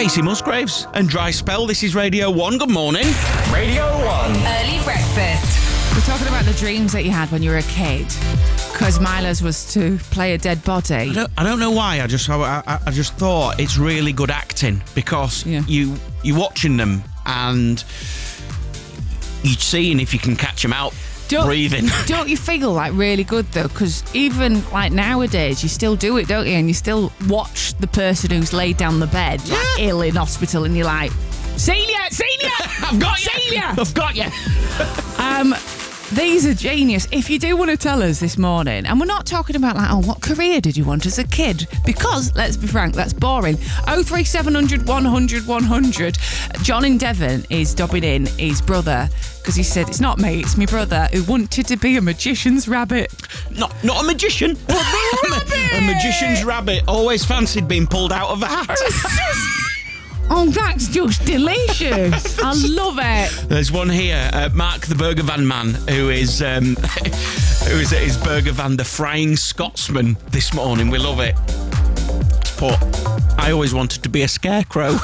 Casey Musgraves and Dry Spell. This is Radio 1. Good morning. Radio 1. Early breakfast. We're talking about the dreams that you had when you were a kid. Because Milo's was to play a dead body. I don't know why. I just thought it's really good acting because you're watching them and you're seeing if you can catch them out breathing. Don't you feel like really good though? Because even like nowadays, you still do it, don't you? And you still watch the person who's laid down the bed, like ill in hospital, and you're like, Celia, I've got you. Celia, I've got you. These are genius. If you do want to tell us this morning, and we're not talking about like, what career did you want as a kid? Because, let's be frank, that's boring. 03700 100 100. John in Devon is dobbing in his brother because he said, it's not me, it's my brother who wanted to be a magician's rabbit. Not a magician. A magician's rabbit. Always fancied being pulled out of a hat. Oh, that's just delicious. I love it. There's one here, Mark the Burger Van Man, who is at his Burger Van, the Frying Scotsman this morning. We love it. But I always wanted to be a scarecrow.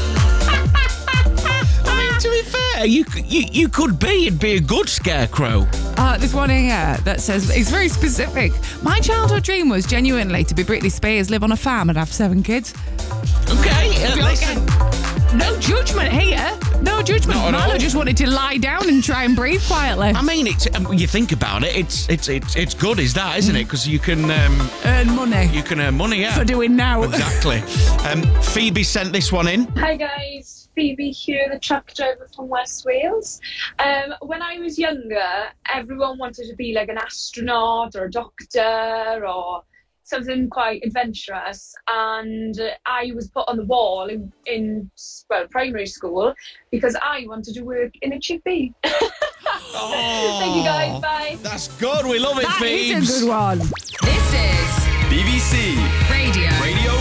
I mean, to be fair, you could be. You'd be a good scarecrow. There's one here that says, it's very specific. My childhood dream was genuinely to be Britney Spears, live on a farm and have 7 kids. Okay, listen. No judgment here. No judgment. Milo just wanted to lie down and try and breathe quietly. I mean, you think about it, it's good, is that, isn't it? Because you can earn money. You can earn money, yeah. For doing now. Exactly. Phoebe sent this one in. Hi guys, Phoebe here, the truck driver from West Wales. When I was younger, everyone wanted to be like an astronaut or a doctor or something quite adventurous, and I was put on the wall in primary school because I wanted to work in a chippy. Thank you guys, bye. That's good, we love it, Phoebe. That is a good one. This is BBC Radio